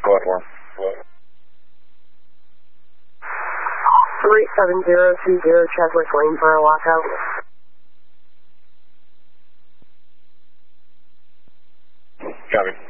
Go ahead, Warren. 37020 Cheswick Lane for a lockout. Copy.